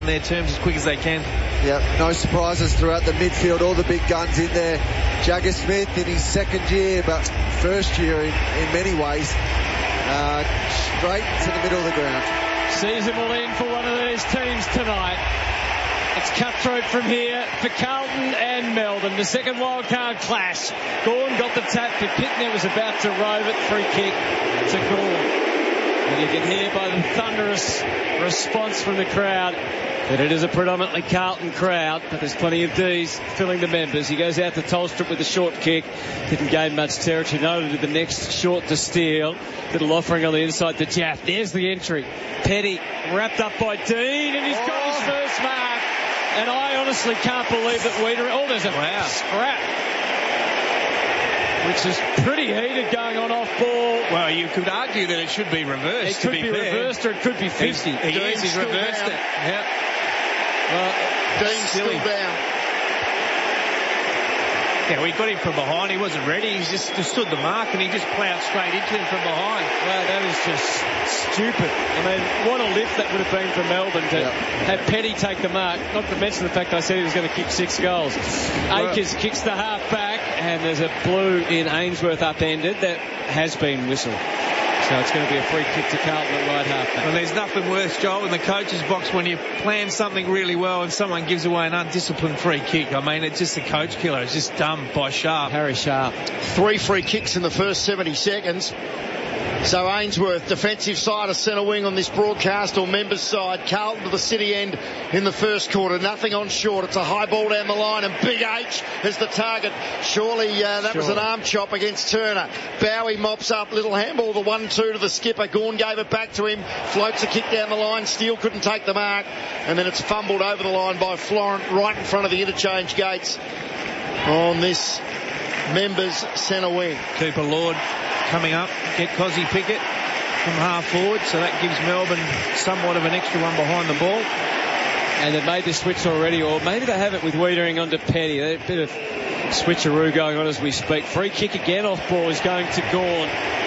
their terms as quick as they can. Yeah, no surprises throughout the midfield. All the big guns in there. Jagger Smith in his second year, but first year in many ways. Straight to the middle of the ground. Season will end for one of these teams tonight. It's cutthroat from here for Carlton and Melbourne. The second wildcard clash. Gawn got the tap, but Pitnet was about to rove it. Free kick to Gawn. And you can hear by the thunderous response from the crowd that it is a predominantly Carlton crowd, but there's plenty of D's filling the members. He goes out to Tolstrup with a short kick. Didn't gain much territory. Noted the next short to Steele. Little offering on the inside to Jaff. There's the entry. Petty wrapped up by Dean, and he's got his first mark. And I honestly can't believe that Wiedering... Oh, there's a scrap, which is pretty heated going on off ball. Well, you could argue that it should be reversed. It could be reversed, or it could be 50. He's reversed it. Yep. Well, Dean's still down. Yeah, we got him from behind. He wasn't ready. He just stood the mark and he just ploughed straight into him from behind. Well, that is just stupid. I mean, what a lift that would have been for Melbourne to have Petty take the mark. Not to mention the fact I said he was going to kick 6 goals. Akers kicks the half back, and there's a blue in Ainsworth upended that has been whistled. So it's going to be a free kick to Carlton at right half back. Well, there's nothing worse, Joel, in the coach's box when you plan something really well and someone gives away an undisciplined free kick. I mean, it's just a coach killer. It's just done by Sharp. Harry Sharp. 3 free kicks in the first 70 seconds. So Ainsworth, defensive side of centre wing on this broadcast, or members side. Carlton to the city end in the first quarter. Nothing on short. It's a high ball down the line, and Big H is the target. Surely that was an arm chop against Turner. Bowie mops up, little handball, the 1-2 to the skipper. Gawn gave it back to him. Floats a kick down the line. Steele couldn't take the mark, and then it's fumbled over the line by Florent right in front of the interchange gates on this members centre wing. Cooper Lord coming up, get Cozzy Pickett from half forward, so that gives Melbourne somewhat of an extra one behind the ball. And they've made the switch already, or maybe they have it with Wiedering onto Petty. A bit of switcheroo going on as we speak. Free kick again off ball is going to Gawn.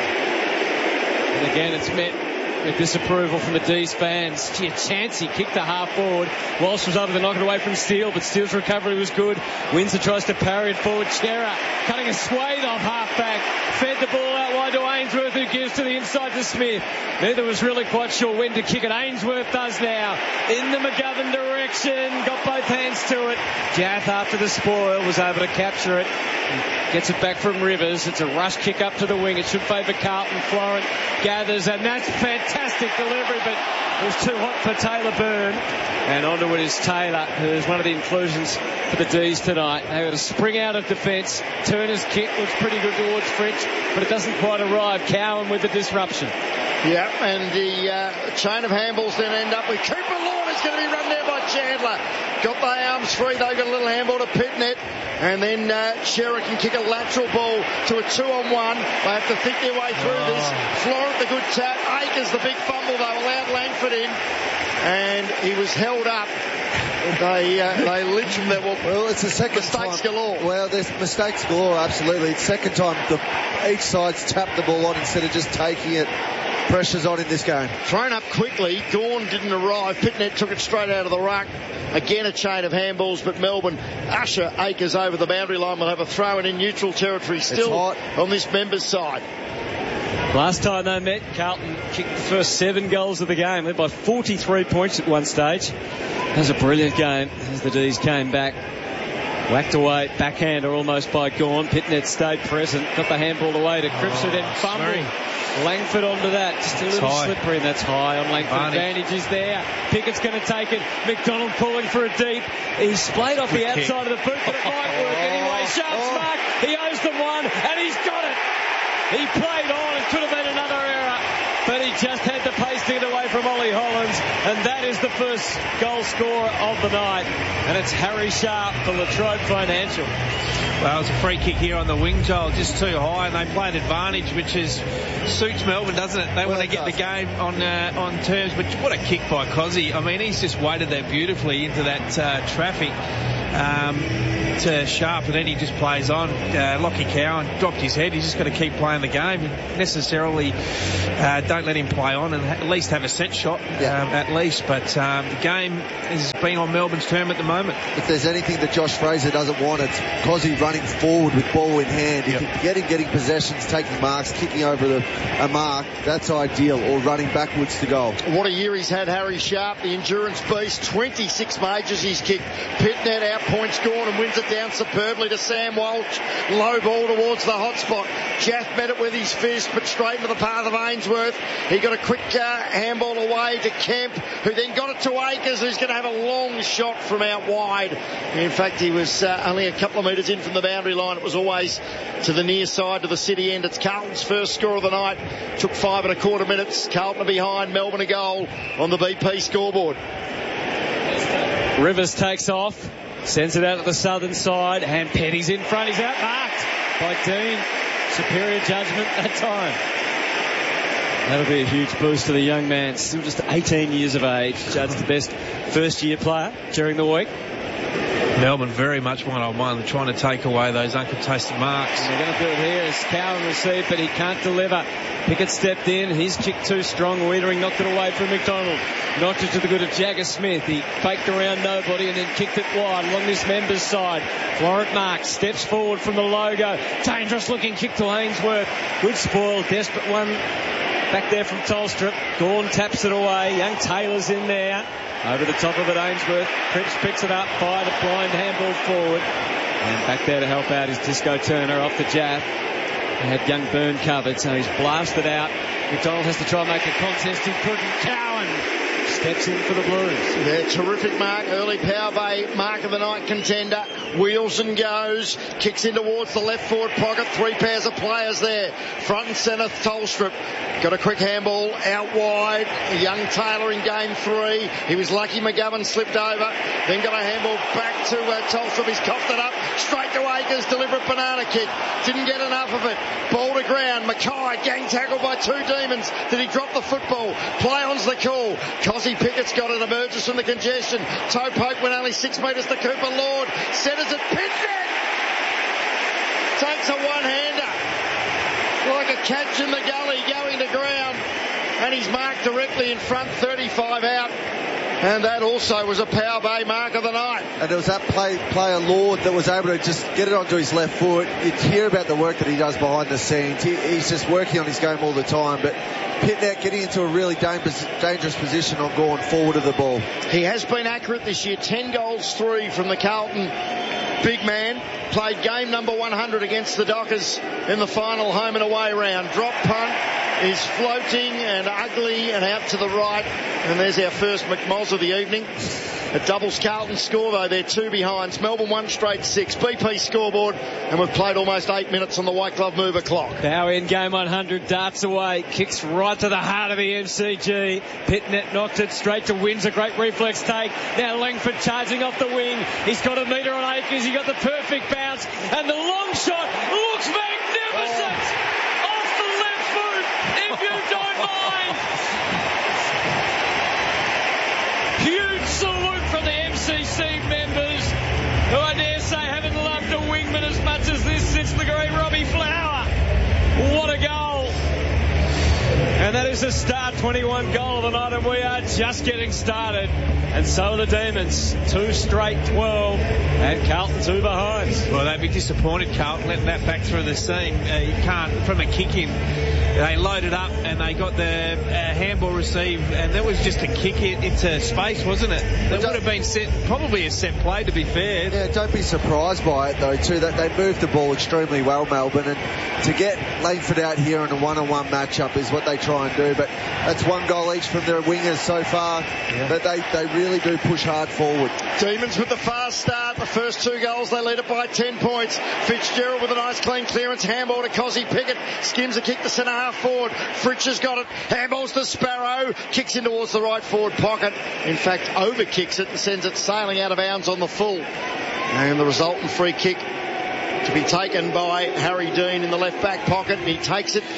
And again it's met with disapproval from the D's fans. Gee, a chance. He kicked the half forward. Walsh was able to knock it away from Steele, but Steele's recovery was good. Windsor tries to parry it forward. Chera cutting a swathe off half back. Fed the ball out wide to Ainsworth, who gives to the inside to Smith. Neither was really quite sure when to kick it. Ainsworth does now. In the McGovern direction. Got both hands to it. Jath, after the spoil, was able to capture it. Gets it back from Rivers. It's a rush kick up to the wing. It should favour Carlton. Florent gathers, and that's fantastic delivery, but it was too hot for Taylor Byrne. And onto it is Taylor, who is one of the inclusions for the D's tonight. They got a spring out of defence. Turner's kick looks pretty good towards Fritz, but it doesn't quite arrive. Cowan with the disruption. Yeah, and the chain of handballs then end up with Cooper Lord is going to be run there by Chandler. Got the arms free. They got a little handball to Pitnet. And then Shearer can kick a lateral ball to a 2-on-1. They have to think their way through this. Florent the good tap. Akers the big fumble. They allowed Langford in. And he was held up. They lynched him there. Well, it's the second mistakes time. galore. Well, there's mistakes galore, absolutely. It's the second time each side's tapped the ball on instead of just taking it. Pressure's on in this game. Thrown up quickly. Gawn didn't arrive. Pitnet took it straight out of the ruck. Again a chain of handballs, but Melbourne usher Akers over the boundary line. Will have a throw in neutral territory still on this members side. Last time they met, Carlton kicked the first 7 goals of the game. Led by 43 points at one stage. That was a brilliant game as the D's came back. Whacked away, backhander almost by Gawn. Pitnet stayed present, got the handball away to Cripps, who then fumbled. Langford onto that, just a little slippery, and that's high on Langford. Advantage is there. Pickett's going to take it. McDonald calling for a deep. He's splayed off the outside of the boot, but it might work anyway. Sharp's mark. He owes them one, and he's got it. He played on. It could have been another error, but he just had the pace to get away from Ollie Hollins, and that is the first goal scorer of the night. And it's Harry Sharp for Latrobe Financial. Well, it's a free kick here on the wing, Joel, just too high, and they play an advantage, which suits Melbourne, doesn't it? They want to get the game on terms, but what a kick by Cozzy. I mean, he's just weighted that beautifully into that traffic. to Sharp, and then he just plays on. Lockie Cowan dropped his head. He's just got to keep playing the game. Necessarily don't let him play on and at least have a set shot, at least. But the game has been on Melbourne's term at the moment. If there's anything that Josh Fraser doesn't want, it's Cozzy running forward with ball in hand. If you can get him getting possessions, taking marks, kicking over a mark, that's ideal, or running backwards to goal. What a year he's had, Harry Sharp, the endurance beast. 26 majors he's kicked. Pitnet out, points gone, and wins it down superbly to Sam Walsh. Low ball towards the hot spot. Jaff met it with his fist, but straight into the path of Ainsworth. He got a quick handball away to Kemp, who then got it to Akers, who's going to have a long shot from out wide. In fact, he was only a couple of metres in from the boundary line. It was always to the near side, to the city end. It's Carlton's first score of the night. Took 5 1/4 minutes. Carlton are behind, Melbourne a goal on the BP scoreboard. Rivers takes off, sends it out to the southern side, and Petty's in front. He's outmarked by Dean. Superior judgment that time. That'll be a huge boost to the young man, still just 18 years of age, judged the best first-year player during the week. Melbourne very much one-on-one. They're trying to take away those uncontested marks. And they're going to do it here as Cowan received, but he can't deliver. Pickett stepped in. His kick too strong. Wiedering knocked it away from McDonald. Knocked it to the good of Jagger Smith. He faked around nobody and then kicked it wide along this member's side. Florent Marks steps forward from the logo. Dangerous looking kick to Ainsworth. Good spoil. Desperate one back there from Tolstrup. Gawn taps it away. Young Taylor's in there. Over the top of it, Ainsworth. Cripps picks it up, fired a blind handball forward. And back there to help out is Disco Turner off the Jaff. He had young Byrne covered, so he's blasted out. McDonald has to try and make a contest. He couldn't. Cowan steps in for the Blues. Yeah, terrific mark. Early Power Bay mark of the night contender. Wheels and goes. Kicks in towards the left forward pocket. 3 pairs of players there. Front and centre, Tolstrup. Got a quick handball out wide. Young Taylor in game 3. He was lucky McGovern slipped over. Then got a handball back to Tolstrup. He's coughed it up. Straight to Akers. Deliberate banana kick. Didn't get enough of it. Ball to ground. Mackay gang tackled by 2 demons. Did he drop the football? Play on's the call. Cozzy Pickett's got it. Emerges from the congestion. Toe poke went only 6 metres to Cooper Lord. Centres it. Pitnet takes a one-hander. Like a catch in the gully going to ground. And he's marked directly in front, 35 out. And that also was a Power Bay mark of the night. And there was that player Lord that was able to just get it onto his left foot. You'd hear about the work that he does behind the scenes. He's just working on his game all the time. But Pitnet getting into a really dangerous position on going forward of the ball. He has been accurate this year. 10 goals, 3 from the Carlton big man. Played game number 100 against the Dockers in the final home and away round. Drop punt is floating and ugly and out to the right. And there's our first McMoz of the evening. It doubles Carlton's score though. They're 2 behinds. Melbourne 1 straight 6. BP scoreboard. And we've played almost 8 minutes on the White Glove Mover clock. Now in game 100, darts away, kicks right to the heart of the MCG. Pitnet knocked it straight to Windsor. Great reflex take. Now Langford charging off the wing. He's got a metre on Akers. He got the perfect bounce. And the long shot looks magnificent. Off the left foot, if you don't mind. Huge salute from the MCC members, who I dare say haven't loved a wingman as much as this since the great Robbie Flower. What a goal. And that is the start, 21 goal of the night, and we are just getting started. And so are the Demons, 2 straight 12, and Carlton 2 behind. Well, they'd be disappointed, Carlton, letting that back through the seam. You can't, from a kick in, they loaded up and they got the handball received, and that was just a kick into space, wasn't it? That would have been probably a set play, to be fair. Yeah, don't be surprised by it, though, too. That they moved the ball extremely well, Melbourne, and to get Langford out here in a one-on-one matchup is what they try and do. But that's 1 goal each from their wingers so far. Yeah. But they really do push hard forward. Demons with the fast start. The first 2 goals, they lead it by 10 points. Fitzgerald with a nice clean clearance. Handball to Cozzy Pickett. Skims a kick to centre half forward. Fritsch has got it. Handballs to Sparrow. Kicks in towards the right forward pocket. In fact, overkicks it and sends it sailing out of bounds on the full. And the resultant free kick to be taken by Harry Dean in the left back pocket. And he takes it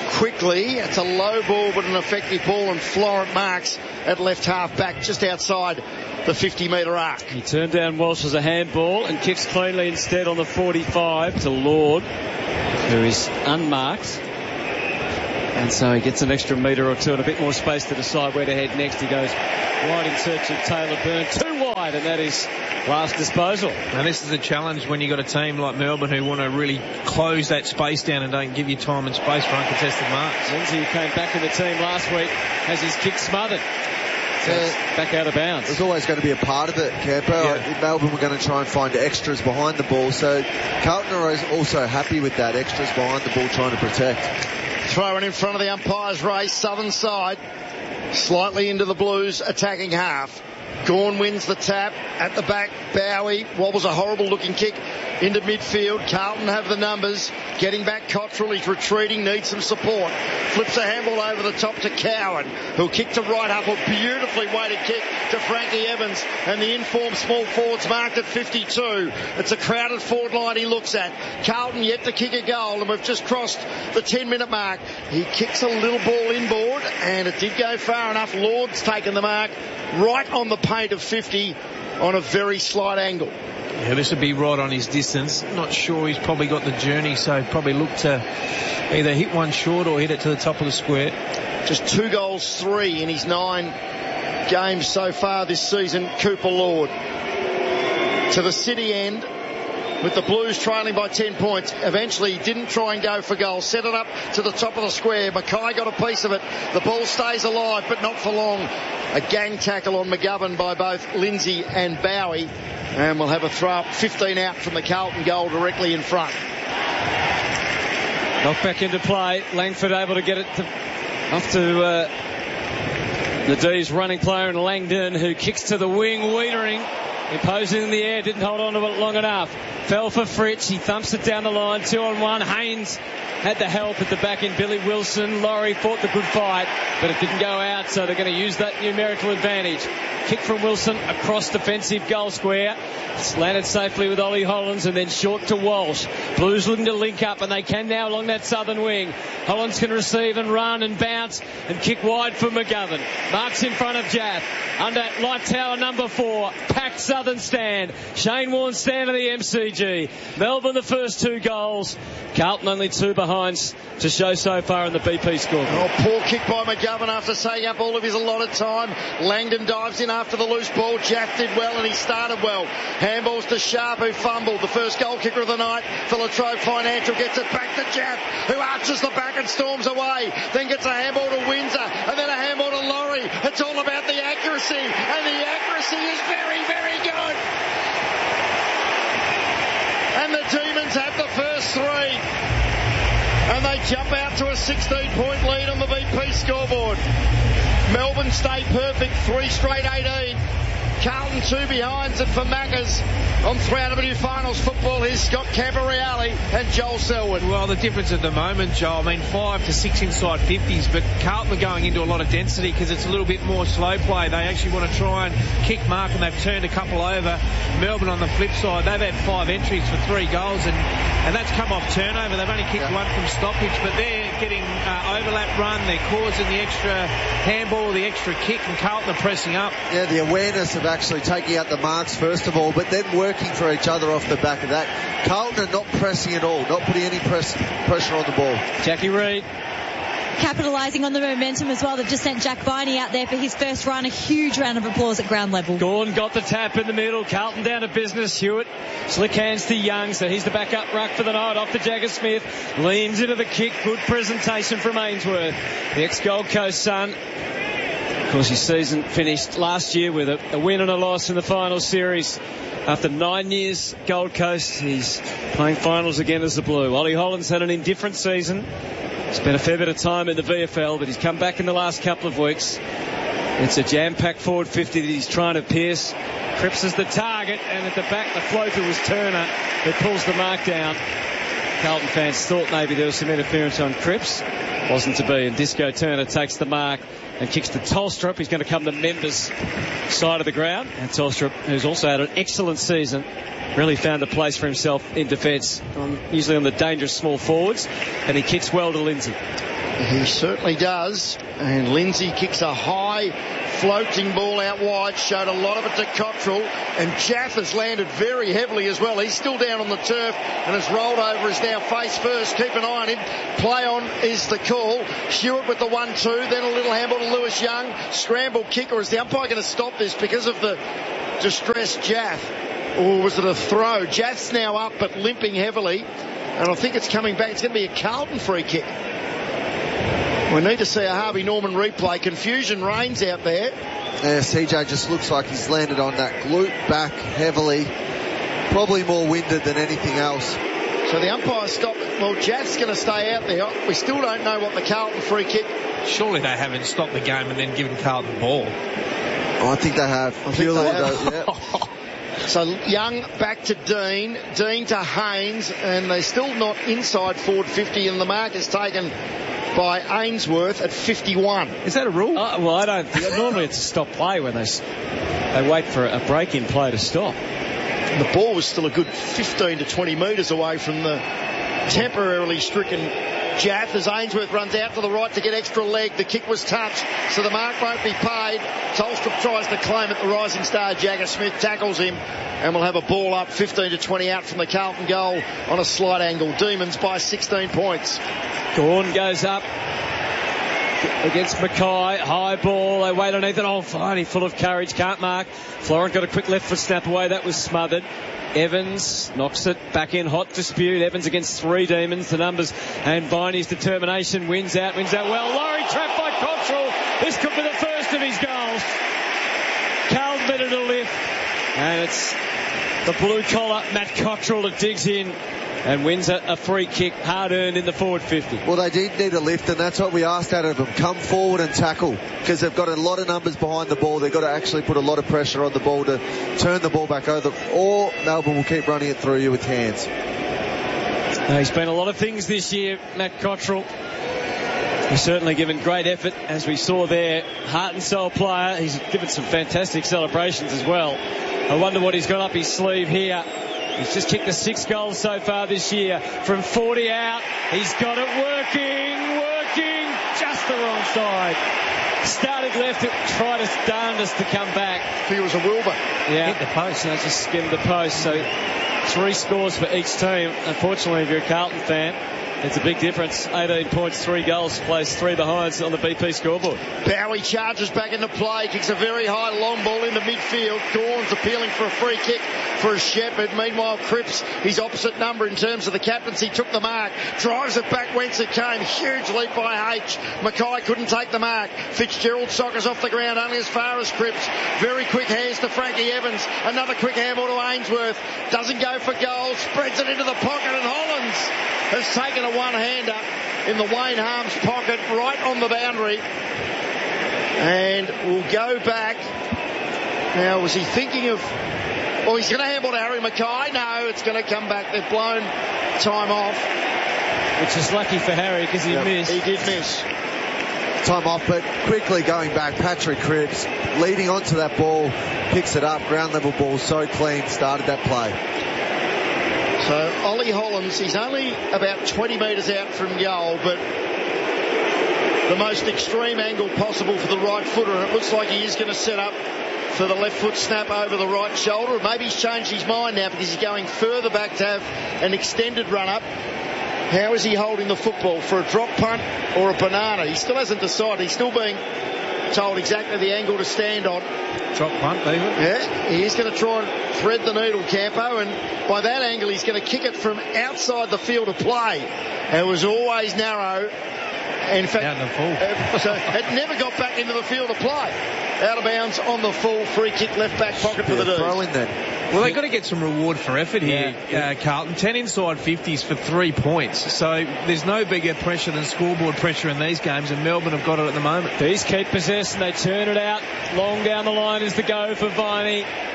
quickly. It's a low ball but an effective ball, and Florent marks at left half back just outside the 50-metre arc. He turned down Walsh as a handball and kicks cleanly instead on the 45 to Lord, who is unmarked. And so he gets an extra metre or two and a bit more space to decide where to head next. He goes wide in search of Taylor Byrne. Too wide, and that is last disposal. And this is a challenge when you've got a team like Melbourne who want to really close that space down and don't give you time and space for uncontested marks. Lindsay, who came back in the team last week, has his kick smothered. So it's back out of bounds. There's always going to be a part of it, Camper. Yeah. Melbourne were going to try and find extras behind the ball, so Carlton are also happy with that, extras behind the ball trying to protect. Throwing in front of the umpire's race, southern side, slightly into the Blues attacking half. Gawn wins the tap at the back. Bowie wobbles a horrible looking kick into midfield. Carlton have the numbers. Getting back Cottrell. He's retreating, needs some support. Flips a handball over the top to Cowan, who'll kick to right half. A beautifully weighted kick to Frankie Evans. And the informed small forward's marked at 52. It's a crowded forward line he looks at. Carlton yet to kick a goal, and we've just crossed the 10-minute mark. He kicks a little ball inboard, and it did go far enough. Lord's taken the mark right on the paint of 50 on a very slight angle. Yeah, this would be right on his distance. Not sure he's probably got the journey, so probably look to either hit one short or hit it to the top of the square. Just 2 goals, 3 in his 9 games so far this season, Cooper Lord. To the city end, with the Blues trailing by 10 points. Eventually didn't try and go for goal. Set it up to the top of the square. Mackay got a piece of it. The ball stays alive, but not for long. A gang tackle on McGovern by both Lindsay and Bowie. And we'll have a throw up 15 out from the Carlton goal directly in front. Knocked back into play. Langford able to get it off to the D's running player in Langdon, who kicks to the wing. Wiedering imposing in the air, didn't hold on to it long enough. Fell for Fritz. He thumps it down the line. 2-on-1. Haynes had the help at the back end. Billy Wilson. Laurie fought the good fight, but it didn't go out, so they're going to use that numerical advantage. Kick from Wilson across defensive goal square. It's landed safely with Ollie Hollands, and then short to Walsh. Blues looking to link up, and they can now along that southern wing. Hollands can receive and run and bounce and kick wide for McGovern. Marks in front of Jaff. Under light tower number 4. Packed southern stand. Shane Warne stand of the MCG. Melbourne the first 2 goals. Carlton only 2 behinds to show so far in the BP score. Oh, poor kick by McGovern after saying up all of his allotted time. Langdon dives in after the loose ball. Jaff did well, and he started well. Handballs to Sharp, who fumbled. The first goal kicker of the night for Latrobe Financial. Gets it back to Jaff, who arches the back and storms away. Then gets a handball to Windsor, and then a handball to Laurie. It's all about the accuracy, and the accuracy is very, very good. And the Demons have the first 3. And they jump out to a 16-point lead on the BP scoreboard. Melbourne stay perfect, 3 straight 18. Carlton 2 behinds, and for Maccas on 3AW Finals football, here's Scott Camporeale and Joel Selwood. Well, the difference at the moment, Joel, 5 to 6 inside 50s, but Carlton are going into a lot of density because it's a little bit more slow play. They actually want to try and kick mark, and they've turned a couple over. Melbourne on the flip side, they've had 5 entries for 3 goals, and that's come off turnover. They've only kicked 1 from stoppage, but they're getting overlap run. They're causing the extra handball, the extra kick, and Carlton are pressing up. Yeah, the awareness of actually taking out the marks first of all, but then working for each other off the back of that. Carlton are not pressing at all, not putting any pressure on the ball. Jackie Reid capitalising on the momentum as well. They've just sent Jack Viney out there for his first run. A huge round of applause at ground level. Gawn got the tap in the middle. Carlton down to business. Hewitt slick hands to Young, so he's the backup ruck for the night. Off to Jagger Smith. Leans into the kick. Good presentation from Ainsworth, the ex-Gold Coast son. Of course, his season finished last year with a win and a loss in the final series. After 9 years, Gold Coast, he's playing finals again as the Blue. Ollie Hollands had an indifferent season. Spent a fair bit of time in the VFL, but he's come back in the last couple of weeks. It's a jam-packed forward 50 that he's trying to pierce. Cripps is the target, and at the back, the floater was Turner, who pulls the mark down. Carlton fans thought maybe there was some interference on Cripps. Wasn't to be, and Disco Turner takes the mark and kicks to Tolstrup. He's going to come to members' side of the ground. And Tolstrup, who's also had an excellent season, really found a place for himself in defence, usually on the dangerous small forwards, and he kicks well to Lindsay. He certainly does. And Lindsay kicks a high floating ball out wide, showed a lot of it to Cottrell, and Jaff has landed very heavily as well. He's still down on the turf and has rolled over, is now face first. Keep an eye on him. Play on is the call. Hewitt with the 1-2, then a little handball to Lewis Young. Scramble kick, or is the umpire going to stop this because of the distressed Jaff? Or was it a throw? Jaff's now up but limping heavily, and I think it's coming back. It's going to be a Carlton free kick. We need to see a Harvey Norman replay. Confusion reigns out there. Yeah, CJ just looks like he's landed on that glute back heavily. Probably more winded than anything else. So the umpire stopped. Well, Jaff's going to stay out there. We still don't know what the Carlton free kick. Surely they haven't stopped the game and then given Carlton the ball. Oh, I think they have. So Young back to Dean. Dean to Haynes. And they're still not inside forward 50. And the mark is taken by Ainsworth at 51. Is that a rule? Well, I don't. Normally it's a stop play when they wait for a break in play to stop. The ball was still a good 15 to 20 metres away from the temporarily stricken Jaff as Ainsworth runs out to the right to get extra leg. The kick was touched, so the mark won't be paid. Tolstrup tries to claim it. The rising star Jagger Smith tackles him, and we'll have a ball up 15 to 20 out from the Carlton goal on a slight angle. Demons by 16 points. Gawn goes up against Mackay. High ball. They wait underneath it. Oh, Viney full of courage. Can't mark. Florent got a quick left foot snap away. That was smothered. Evans knocks it back in. Hot dispute. Evans against 3 Demons. The numbers and Viney's determination wins out well. Laurie trapped by Cottrell. This could be the first of his goals. Carlton better to lift. And it's the blue collar Matt Cottrell that digs in and wins a free kick, hard earned in the forward 50. Well, they did need a lift, and that's what we asked out of them. Come forward and tackle, because they've got a lot of numbers behind the ball. They've got to actually put a lot of pressure on the ball to turn the ball back over, or Melbourne will keep running it through you with hands. He's been a lot of things this year, Matt Cottrell. He's certainly given great effort, as we saw there. Heart and soul player. He's given some fantastic celebrations as well. I wonder what he's got up his sleeve here. He's just kicked the 6 goals so far this year. From 40 out, he's got it working, just the wrong side. Started left, tried his darndest to come back. I think it was a Wilbur. Yeah, hit the post, and just skimmed the post. So 3 scores for each team. Unfortunately, if you're a Carlton fan, it's a big difference. 18 points, 3 goals, plays 3 behinds on the BP scoreboard. Bowie charges back into play, kicks a very high long ball into midfield. Gawn's appealing for a free kick for a Shepherd. Meanwhile, Cripps, his opposite number in terms of the captaincy, took the mark, drives it back whence it came. Huge leap by H. Mackay couldn't take the mark. Fitzgerald soccers off the ground only as far as Cripps. Very quick hands to Frankie Evans. Another quick handball to Ainsworth. Doesn't go for goal. Spreads it into the pocket, and Hollands has taken a one-hander in the Wayne Harms pocket right on the boundary. And we'll go back. Now, was he thinking of... Well, he's going to handball to Harry Mackay. No, it's going to come back. They've blown time off. Which is lucky for Harry because he missed. He did miss. Time off, but quickly going back, Patrick Cripps leading onto that ball, picks it up, ground level ball, so clean, started that play. So Ollie Hollands, he's only about 20 metres out from goal, but the most extreme angle possible for the right footer, and it looks like he is going to set up for the left foot snap over the right shoulder. Maybe he's changed his mind now because he's going further back to have an extended run up. How is he holding the football? For a drop punt or a banana? He still hasn't decided. He's still being told exactly the angle to stand on. Drop punt, David. Yeah, he is going to try and thread the needle, Campo, and by that angle he's going to kick it from outside the field of play. It was always narrow. In fact, out in the full. So it never got back into the field of play. Out of bounds on the full, free kick left back pocket for the D's. Throw in there. Well, they've got to get some reward for effort here, Carlton. 10 inside 50s for 3 points. So there's no bigger pressure than scoreboard pressure in these games, and Melbourne have got it at the moment. These keep possession. They turn it out. Long down the line is the go for Viney.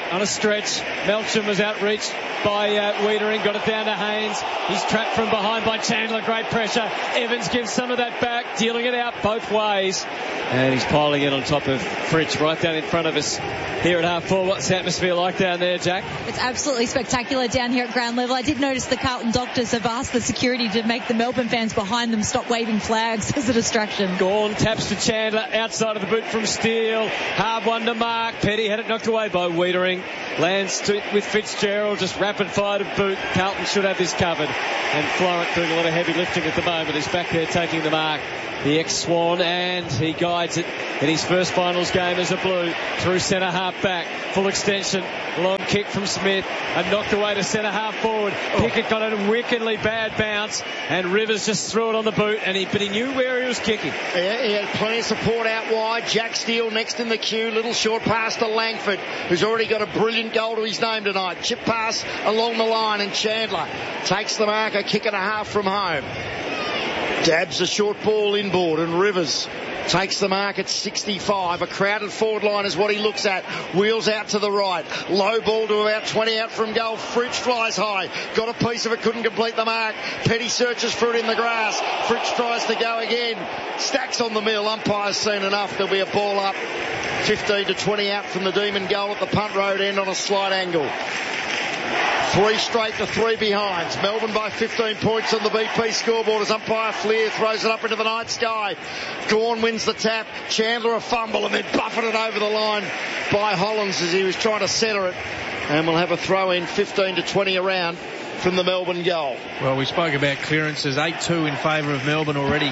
on a stretch. Melcham was outreached by Wiedering, got it down to Haynes. He's trapped from behind by Chandler, great pressure. Evans gives some of that back, dealing it out both ways. And he's piling in on top of Fritsch right down in front of us here at half full. What's the atmosphere like down there, Jack? It's absolutely spectacular down here at ground level. I did notice the Carlton doctors have asked the security to make the Melbourne fans behind them stop waving flags as a distraction. Gawn taps to Chandler outside of the boot from Steele. Hard one to mark. Petty had it knocked away by Wiedering. Lands with Fitzgerald, just rapid fire to boot. Carlton should have this covered. And Florent doing a lot of heavy lifting at the moment. He's back there taking the mark. The ex-Swan, and he guides it in his first finals game as a Blue through centre half back. Full extension, long kick from Smith, and knocked away to centre half forward. Pickett got a wickedly bad bounce, and Rivers just threw it on the boot, but he knew where he was kicking. Yeah, he had plenty of support out wide. Jack Steele next in the queue. Little short pass to Langford, who's already got a brilliant goal to his name tonight. Chip pass along the line, and Chandler takes the marker, kick and a half from home. Dabs a short ball inboard, and Rivers takes the mark at 65. A crowded forward line is what he looks at. Wheels out to the right. Low ball to about 20 out from goal. Fritsch flies high. Got a piece of it, couldn't complete the mark. Petty searches for it in the grass. Fritsch tries to go again. Stacks on the mill. Umpire's seen enough. There'll be a ball up 15 to 20 out from the Demon goal at the punt road end on a slight angle. 3 straight to 3 behinds. Melbourne by 15 points on the BP scoreboard as umpire Fleer throws it up into the night sky. Gawn wins the tap. Chandler a fumble and then buffeted over the line by Hollands as he was trying to centre it. And we'll have a throw in 15 to 20 around from the Melbourne goal. Well, we spoke about clearances. 8-2 in favour of Melbourne already.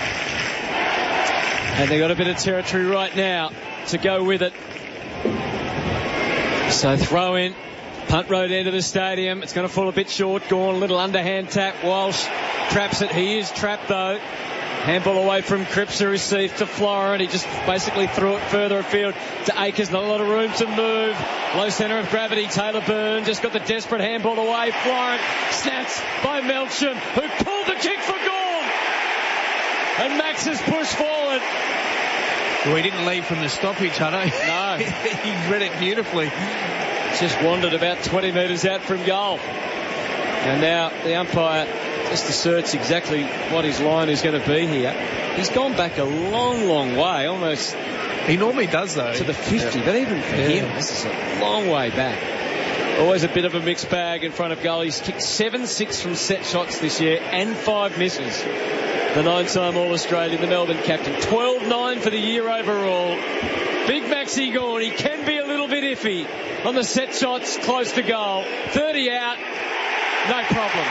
And they've got a bit of territory right now to go with it. So throw in. Punt road end of the stadium. It's going to fall a bit short. Gawn, little underhand tap. Walsh traps it. He is trapped though. Handball away from Cripps, who received to Florent. He just basically threw it further afield to Akers. Not a lot of room to move. Low centre of gravity. Taylor Byrne just got the desperate handball away. Florent snatched by Melcham, who pulled the kick for Gawn. And Max has pushed forward. Well, he didn't leave from the stoppage, Hutto. No. He read it beautifully. Just wandered about 20 metres out from goal. And now the umpire just asserts exactly what his line is going to be here. He's gone back a long, long way, almost. He normally does, though. To the 50, but even for him, this is a long way back. Always a bit of a mixed bag in front of goal. He's kicked 7-6 from set shots this year and 5 misses. The 9-time All-Australian, the Melbourne captain. 12-9 for the year overall. Big Maxi Gawn, he can be a little bit iffy on the set shots close to goal. 30 out, no problem.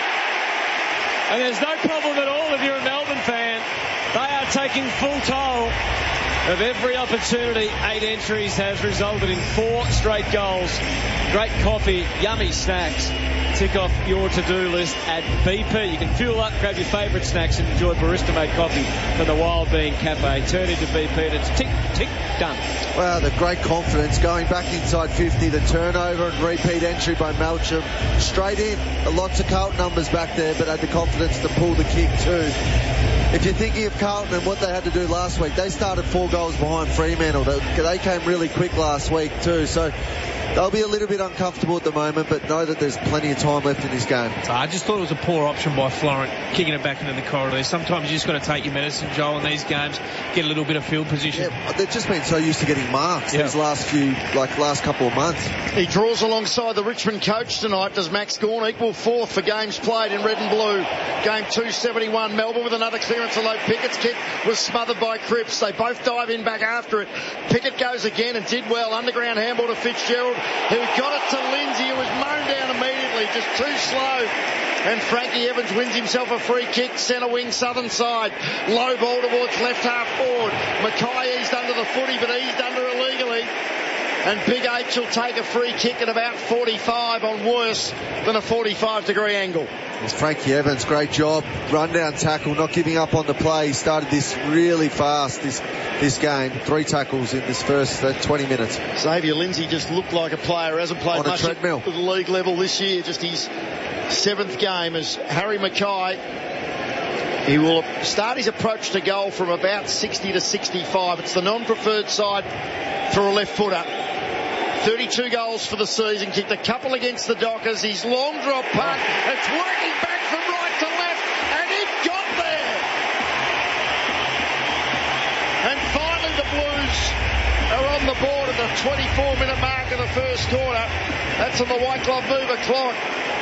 And there's no problem at all if you're a Melbourne fan. They are taking full toll of every opportunity. 8 entries has resulted in 4 straight goals. Great coffee, yummy snacks. Tick off your to-do list at BP. You can fuel up, grab your favourite snacks and enjoy barista-made coffee from the Wild Bean Cafe. Turn into BP and it's tick, tick, done. Well, the great confidence going back inside 50, the turnover and repeat entry by Melcham. Straight in. Lots of Carlton numbers back there, but had the confidence to pull the kick too. If you're thinking of Carlton and what they had to do last week, they started 4 goals behind Fremantle. They came really quick last week too, so they'll be a little bit uncomfortable at the moment, but know that there's plenty of time left in this game. I just thought it was a poor option by Florent, kicking it back into the corridor. Sometimes you just got to take your medicine, Joel, in these games, get a little bit of field position. Yeah, they've just been so used to getting marks these last couple of months. He draws alongside the Richmond coach tonight. Does Max Gawn equal 4th for games played in red and blue? Game 271, Melbourne with another clearance alone. Pickett's kick was smothered by Cripps. They both dive in back after it. Pickett goes again and did well. Underground handball to Fitzgerald, who got it to Lindsay, who was mown down immediately, just too slow. And Frankie Evans wins himself a free kick, centre wing, southern side. Low ball towards left half forward. Mackay eased under the footy, but eased under illegally. And Big H will take a free kick at about 45 on worse than a 45-degree angle. It's Frankie Evans, great job. Run-down tackle, not giving up on the play. He started this really fast, this game. 3 tackles in this first 20 minutes. Xavier Lindsay just looked like a player who hasn't played much at the league level this year. Just his 7th game as Harry Mackay. He will start his approach to goal from about 60 to 65. It's the non-preferred side for a left footer. 32 goals for the season, kicked a couple against the Dockers. His long drop punt, it's working back from right to left, and it got there. And finally the Blues are on the board at the 24-minute mark of the first quarter. That's on the White Glove Mover clock.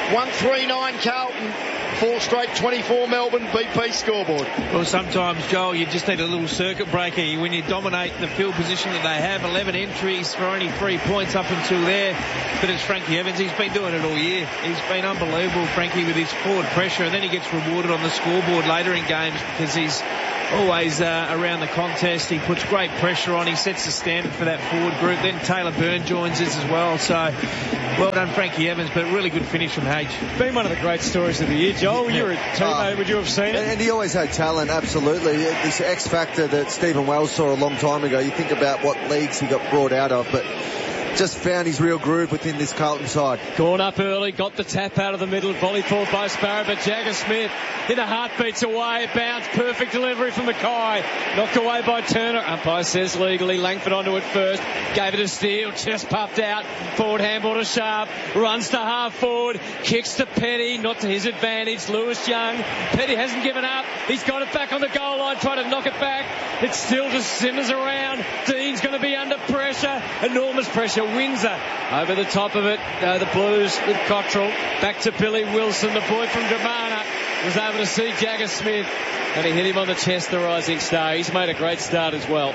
139 Carlton, 4 straight 24 Melbourne. BP scoreboard. Well, sometimes, Joel, you just need a little circuit breaker when you dominate the field position that they have. 11 entries for only 3 points up until there. But it's Frankie Evans. He's been doing it all year. He's been unbelievable, Frankie, with his forward pressure. And then he gets rewarded on the scoreboard later in games because he's always around the contest. He puts great pressure on. He sets the standard for that forward group. Then Taylor Byrne joins us as well. So well done, Frankie Evans, but really good finish from H. Been one of the great stories of the year, Joel. You were a teammate. Would you have seen it? And he always had talent, absolutely. This X factor that Stephen Wells saw a long time ago. You think about what leagues he got brought out of, but just found his real groove within this Carlton side. Gone up early, got the tap out of the middle, volley ball by Sparrow, but Jagger Smith hit a heartbeats away, bounce, perfect delivery from Mackay, knocked away by Turner. Umpire says legally, Langford onto it first, gave it a steal, chest puffed out, forward handball to Sharp, runs to half forward, kicks to Petty, not to his advantage, Lewis Young. Petty hasn't given up, he's got it back on the goal line, trying to knock it back, it still just simmers around. Dean's going to be under pressure, enormous pressure. Windsor over the top of it. The Blues with Cottrell. Back to Billy Wilson. The boy from Dramana was able to see Jagger Smith and he hit him on the chest, the rising star. He's made a great start as well.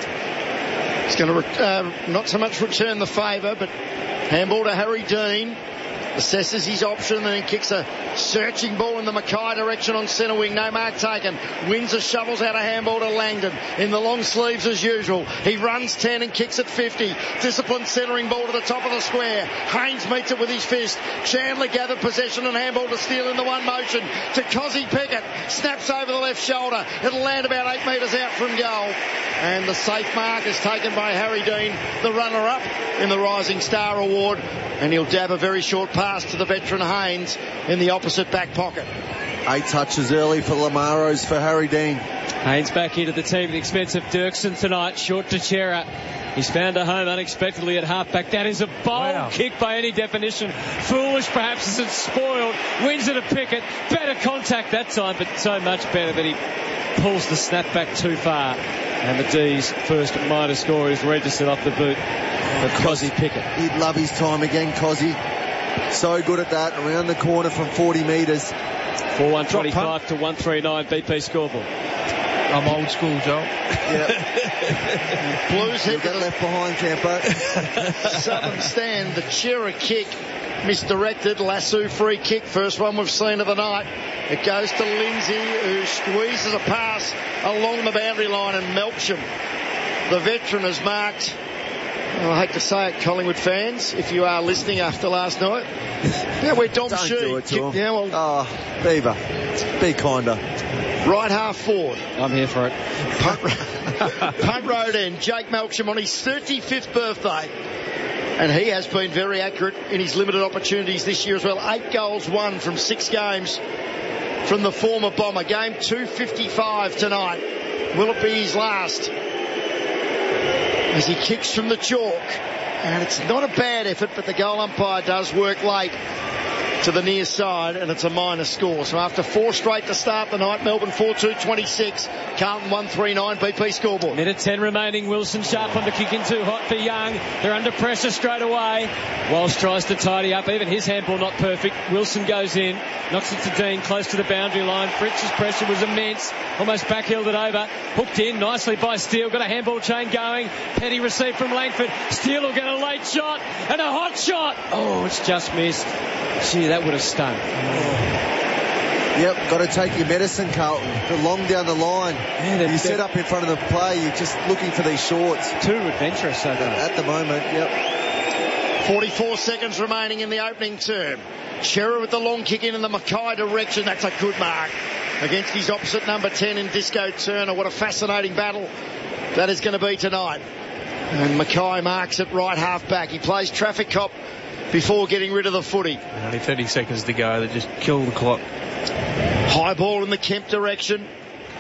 He's going to not so much return the favour, but handball to Harry Dean. Assesses his option and then kicks a searching ball in the Mackay direction on centre wing. No mark taken. Windsor shovels out a handball to Langdon in the long sleeves as usual. He runs 10 and kicks at 50. Disciplined centering ball to the top of the square. Haynes meets it with his fist. Chandler gathered possession and handball to Steele in the one motion to Cozzy Pickett. Snaps over the left shoulder. It'll land about 8 metres out from goal. And the safe mark is taken by Harry Dean, the runner-up in the Rising Star Award. And he'll dab a very short pass to the veteran Haynes in the opposite back pocket. 8 touches early for Lamaros for Harry Dean. Haynes back into the team at the expense of Dirksen tonight. Short to Chera. He's found a home unexpectedly at half-back. That is a bold kick by any definition. Foolish perhaps as it's spoiled. Wins it a Pickett. Better contact that time, but so much better that he pulls the snap back too far. And the D's first minor score is registered off the boot of Cozzy Pickett. He'd love his time again, Cozzy. So good at that. Around the corner from 40 metres. 4-1-25 to 139 BP scoreboard. I'm old school, Joel. Yeah. Blues hit get left behind, Campo. Southern stand. The Chera kick misdirected. Lasso free kick. First one we've seen of the night. It goes to Lindsay, who squeezes a pass along the boundary line, and Melksham, the veteran, has marked. Well, I hate to say it, Collingwood fans, if you are listening after last night. Yeah, we're Dom Don't Shee. do it to him. Yeah, well, Beaver, be kinder. Right half forward. I'm here for it. Punt road end. Jake Melksham on his 35th birthday. And he has been very accurate in his limited opportunities this year as well. 8 goals won from 6 games from the former Bomber. Game 255 tonight. Will it be his last? As he kicks from the chalk. And it's not a bad effort, but the goal umpire does work late to the near side, and it's a minor score. So after 4 straight to start the night, Melbourne 4-2-26, Carlton 139 BP scoreboard. Minute 10 remaining. Wilson Sharp on the kick in too hot for Young. They're under pressure straight away. Walsh tries to tidy up. Even his handball not perfect. Wilson goes in, knocks it to Dean close to the boundary line. Fritz's pressure was immense. Almost backhilled it over. Hooked in nicely by Steele. Got a handball chain going. Petty received from Langford. Steele will get a late shot and a hot shot. Oh, it's just missed. Gee, that would have stung. Yep, got to take your medicine, Carlton. They're long down the line. Yeah, you set up in front of the play, you're just looking for these shorts. Too adventurous so far. At the moment, yep. 44 seconds remaining in the opening term. Chera with the long kick in the Mackay direction. That's a good mark against his opposite number 10 in Disco Turner. What a fascinating battle that is going to be tonight. And Mackay marks it right half back. He plays traffic cop before getting rid of the footy. Only 30 seconds to go. They just kill the clock. High ball in the Kemp direction.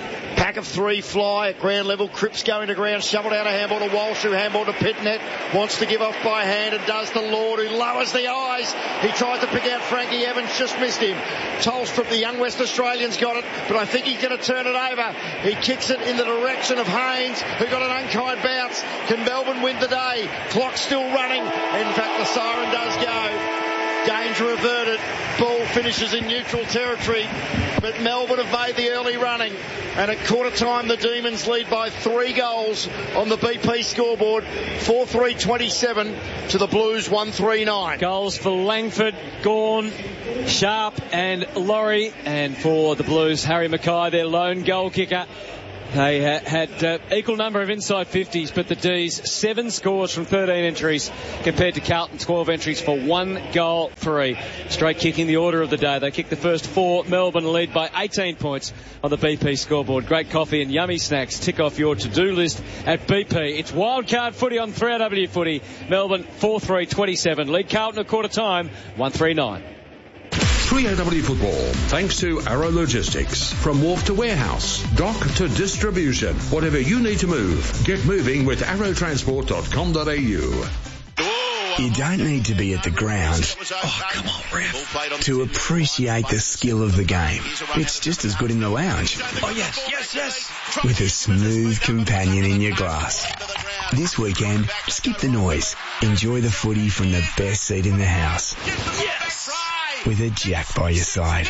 Pack of three fly at ground level. Cripps going to ground, shoveled out a handball to Walsh, who handball to Pitnet. Wants to give off by hand and does to Lord, who lowers the eyes. He tries to pick out Frankie Evans, just missed him. Tolstrup, the young West Australian's got it, but I think he's going to turn it over. He kicks it in the direction of Haynes, who got an unkind bounce. Can Melbourne win today? Clock's still running. In fact, the siren does go. Danger averted. Ball finishes in neutral territory, but Melbourne have made the early running. And at quarter time, the Demons lead by 3 goals on the BP scoreboard. 4-3-27 to the Blues 1-3-9. Goals for Langford, Gawn, Sharp and Laurie. And for the Blues, Harry Mackay, their lone goal kicker. They had equal number of inside 50s, but the D's 7 scores from 13 entries compared to Carlton 12 entries for 1 goal 3. Straight kicking the order of the day. They kicked the first 4. Melbourne lead by 18 points on the BP scoreboard. Great coffee and yummy snacks. Tick off your to-do list at BP. It's wildcard footy on 3AW footy. Melbourne 4-3-27. Lead Carlton at quarter time 1-3-9. 3AW Football, thanks to Arrow Logistics. From wharf to warehouse, dock to distribution, whatever you need to move, get moving with arrowtransport.com.au. You don't need to be at the ground. Oh, come on, ref. To appreciate the skill of the game. It's just as good in the lounge. Oh, yes. With a smooth companion in your glass. This weekend, skip the noise. Enjoy the footy from the best seat in the house. Yes. With a Jack by your side.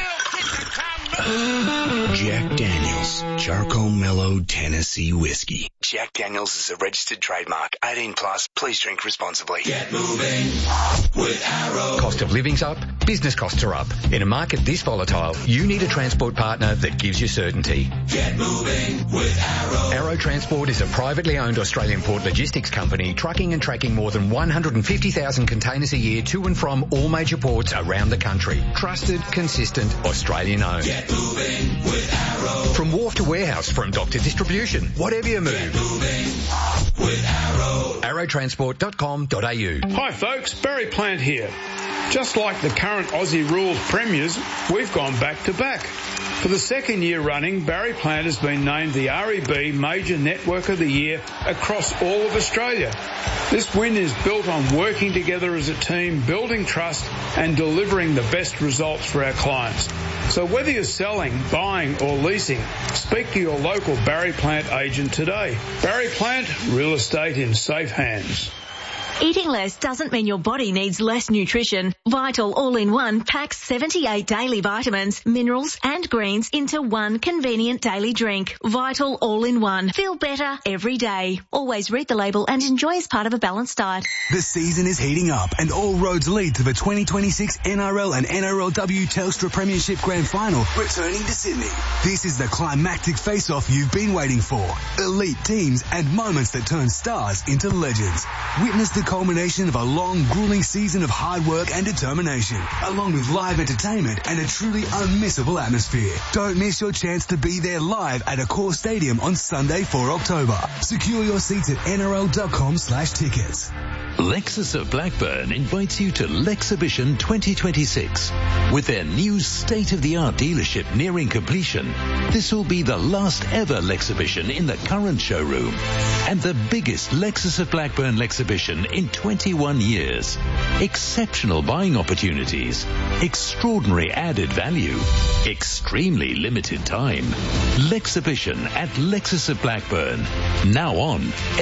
Jack Daniels, Charcoal Mellow Tennessee Whiskey. Jack Daniels is a registered trademark. 18 plus. Please drink responsibly. Get moving with Arrow. Cost of living's up. Business costs are up. In a market this volatile, you need a transport partner that gives you certainty. Get moving with Arrow. Arrow Transport is a privately owned Australian port logistics company trucking and tracking more than 150,000 containers a year to and from all major ports around the country. Trusted, consistent, Australian owned. Get moving with Arrow. From wharf to warehouse, from dock to distribution, whatever you move. Get moving with Arrow. Arrowtransport.com.au. Hi folks, Barry Plant here. Just like the current Aussie rules premiers, we've gone back to back. For the second year running, Barry Plant has been named the REB Major Network of the Year across all of Australia. This win is built on working together as a team, building trust and delivering the best results for our clients. So whether you're selling, buying or leasing, speak to your local Barry Plant agent today. Barry Plant, real estate in safe hands. Eating less doesn't mean your body needs less nutrition. Vital All-in-One packs 78 daily vitamins, minerals and greens into one convenient daily drink. Vital All-in-One. Feel better every day. Always read the label and enjoy as part of a balanced diet. The season is heating up and all roads lead to the 2026 NRL and NRLW Telstra Premiership Grand Final returning to Sydney. This is the climactic face-off you've been waiting for. Elite teams and moments that turn stars into legends. Witness the culmination of a long, grueling season of hard work and determination, along with live entertainment and a truly unmissable atmosphere. Don't miss your chance to be there live at Accor Stadium on Sunday, 4 October. Secure your seats at nrl.com/tickets. Lexus of Blackburn invites you to Lexhibition 2026. With their new state-of-the-art dealership nearing completion, this will be the last ever Lexhibition in the current showroom and the biggest Lexus of Blackburn Lexhibition in 21 years. Exceptional buying opportunities, extraordinary added value, extremely limited time. Lexhibition at Lexus of Blackburn. Now on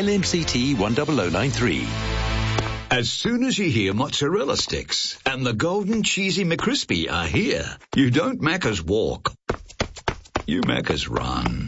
LMCT 10093. As soon as you hear mozzarella sticks and the golden cheesy McCrispy are here, you don't Macca's walk, you Macca's run.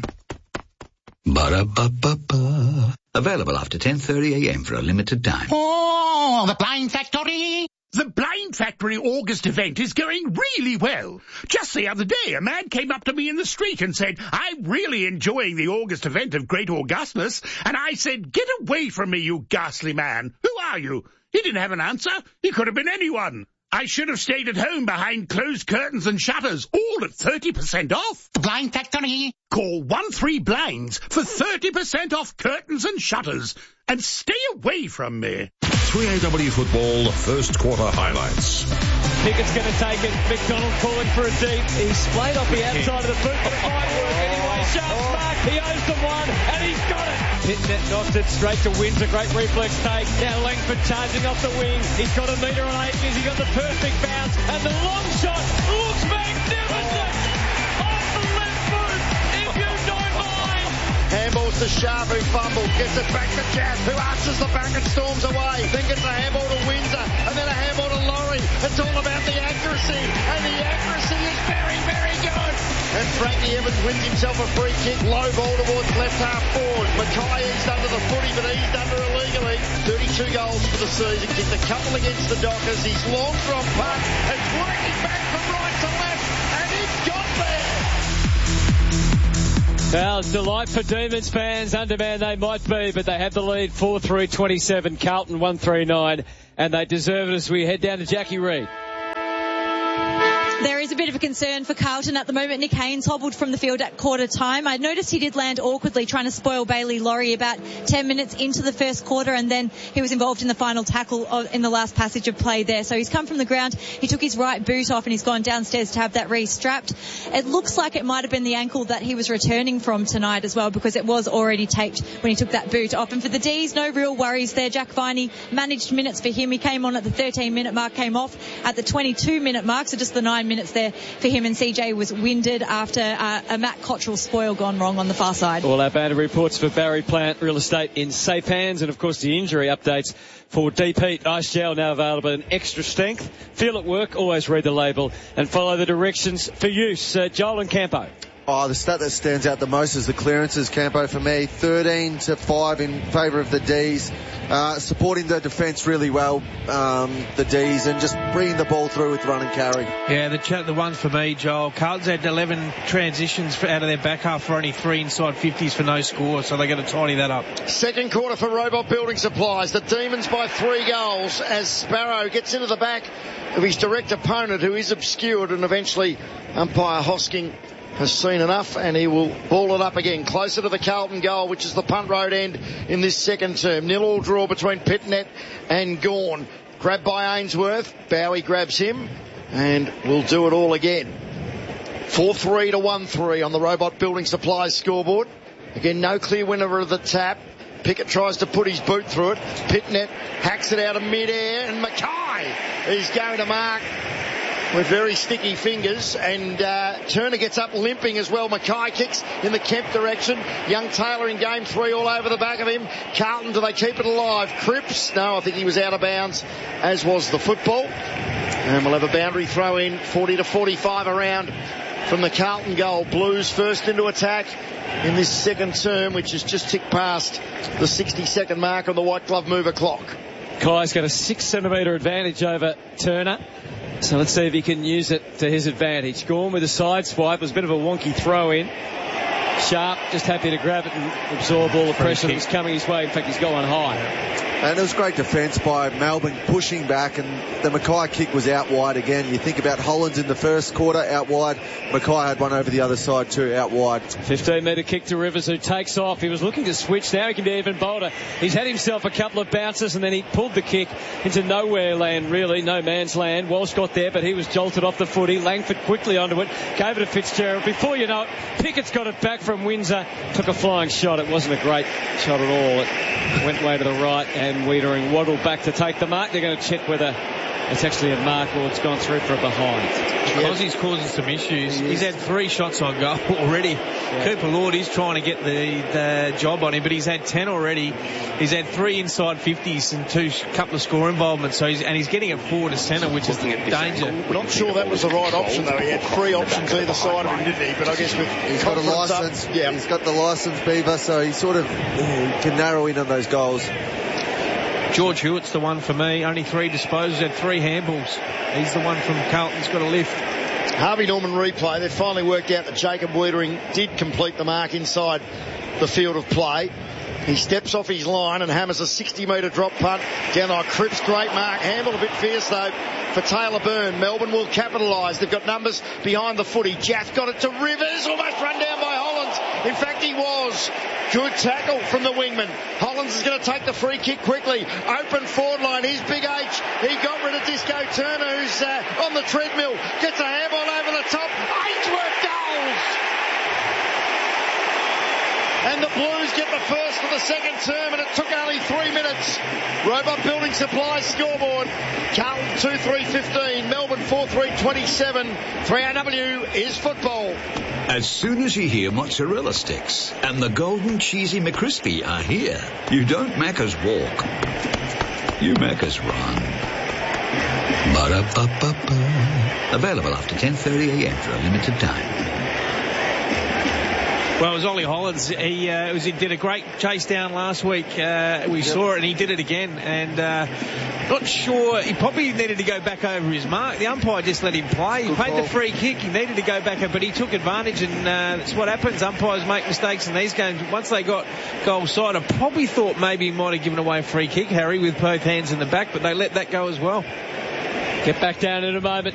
Ba-da-ba-ba-ba. Available after 10:30 a.m. for a limited time. Oh, the Blind Factory! The Blind Factory August event is going really well. Just the other day, a man came up to me in the street and said, "I'm really enjoying the August event of Great Augustmas." And I said, "Get away from me, you ghastly man. Who are you?" He didn't have an answer. He could have been anyone. I should have stayed at home behind closed curtains and shutters, all at 30% off. The Blind Factory. Call 13-BLINDS for 30% off curtains and shutters. And stay away from me. 3AW Football first quarter highlights. Pickett's going to take it. McDonald calling for a deep. He's splayed off the outside of the boot, but it might work anyway. sharp mark. He owes them one, and he's got it. Pitnet knocked it straight to Windsor. Great reflex take. Now Langford charging off the wing. He's got a metre on 8 metres. He got the perfect bounce, and the long shot looks magnificent off the left foot. If you don't mind. Handballs to Sharp, who fumbled, gets it back to Jaff, who arches the back and storms away. Then gets a handball to Windsor, and then a handball to Laurie. It's all about the accuracy, and the accuracy is very, very good. And Frankie Evans wins himself a free kick, low ball towards left half forward. Mackay eased under the footy, but eased under illegally. 32 goals for the season, kicked a couple against the Dockers. He's long from punt, and working back from right to left, and he's got there. Well, it's delight for Demons fans. Undermanned they might be, but they have the lead 4-3-27. Carlton 139, and they deserve it as we head down to Jackie Reid. There is a bit of a concern for Carlton at the moment. Nick Haynes hobbled from the field at quarter time. I noticed he did land awkwardly trying to spoil Bailey Laurie about 10 minutes into the first quarter, and then he was involved in the final tackle in the last passage of play there. So he's come from the ground. He took his right boot off and he's gone downstairs to have that re-strapped. It looks like it might have been the ankle that he was returning from tonight as well, because it was already taped when he took that boot off. And for the D's, no real worries there. Jack Viney managed minutes for him. He came on at the 13-minute mark, came off at the 22-minute mark, so just the 9 minutes there for him, and CJ was winded after a Matt Cottrell spoil gone wrong on the far side. All our banner reports for Barry Plant Real Estate in safe hands, and of course the injury updates for Deep Heat Ice Gel, now available in extra strength. Feel at work, always read the label and follow the directions for use. Joel and Campo. Oh, the stat that stands out the most is the clearances, Campo, for me. 13-5 in favour of the Ds. Supporting the defence really well, the Ds, and just bringing the ball through with run and carry. Yeah, the ones for me, Joel. Carlton's had 11 transitions out of their back half for only 3 inside 50s for no score, so they're going to tidy that up. Second quarter for Robot Building Supplies. The Demons by 3 goals as Sparrow gets into the back of his direct opponent, who is obscured, and eventually umpire Hosking has seen enough, and he will ball it up again, closer to the Carlton goal, which is the punt road end in this second term. 0-0 draw between Pitnet and Gawn. Grabbed by Ainsworth. Bowie grabs him, and we'll do it all again. 4-3 to 1-3 on the Robot Building Supplies scoreboard. Again, no clear winner of the tap. Pickett tries to put his boot through it. Pitnet hacks it out of mid-air, and Mackay is going to mark with very sticky fingers, and Turner gets up limping as well. Mackay kicks in the Kemp direction. Young Taylor in game 3 all over the back of him. Carlton, do they keep it alive? Cripps, no, I think he was out of bounds, as was the football. And we'll have a boundary throw in, 40 to 45 around from the Carlton goal. Blues first into attack in this second term, which has just ticked past the 60-second mark on the white glove mover clock. Kai's got a 6 centimetre advantage over Turner. So let's see if he can use it to his advantage. Gawn with a side swipe. It was a bit of a wonky throw in. Sharp just happy to grab it and absorb all the pressure that's coming his way. In fact, he's going high. And it was great defence by Melbourne pushing back, and the Mackay kick was out wide again. You think about Hollands in the first quarter, out wide. Mackay had one over the other side too, out wide. 15-metre kick to Rivers, who takes off. He was looking to switch. Now he can be even bolder. He's had himself a couple of bounces, and then he pulled the kick into nowhere land, really, no man's land. Walsh got there, but he was jolted off the footy. Langford quickly onto it, gave it to Fitzgerald. Before you know it, Pickett's got it back from Windsor. Took a flying shot. It wasn't a great shot at all. It went way to the right, and Wiedering waddled back to take the mark. They're going to check whether it's actually a mark or it's gone through for a behind. Because he's causing some issues. He's had 3 shots on goal already. Yeah. Cooper Lord is trying to get the job on him, but he's had 10 already. He's had 3 inside 50s and couple of score involvements. So he's getting it forward to centre, which is the danger. Not sure that was the right option though. He had 3 options either side of him, didn't he? But I guess he's got a licence. Yeah, he's got the licence, Beaver, so he sort of can narrow in on those goals. George Hewitt's the one for me. Only 3 disposals, had 3 handballs. He's the one from Carlton's got a lift. Harvey Norman replay. They've finally worked out that Jacob Wiedering did complete the mark inside the field of play. He steps off his line and hammers a 60-metre drop punt down by Cripps. Great mark. Handball a bit fierce though for Taylor Byrne. Melbourne will capitalise. They've got numbers behind the footy. Jaff got it to Rivers. Almost run down by Hollands. In fact, he was. Good tackle from the wingman. Hollands is going to take the free kick quickly. Open forward line. Here's Big H. He got rid of Disco Turner, who's on the treadmill. Gets a handball over the top. Ainsworth goals. And the Blues get the first of the second term, and it took only 3 minutes. Robot Building Supplies scoreboard. Carlton 2-3-15, Melbourne 4-3-27. 3AW is football. As soon as you hear mozzarella sticks and the golden cheesy McCrispy are here, you don't Macca's walk. You Macca's run. Ba-da-ba-ba-ba. Available after 10:30 a.m. for a limited time. Well, it was Ollie Hollins. He did a great chase down last week. We saw it, and he did it again. And not sure, he probably needed to go back over his mark. The umpire just let him play. He paid the free kick. He needed to go back over, but he took advantage, and that's what happens. Umpires make mistakes in these games. Once they got goal side, I probably thought maybe he might have given away a free kick, Harry, with both hands in the back, but they let that go as well. Get back down in a moment.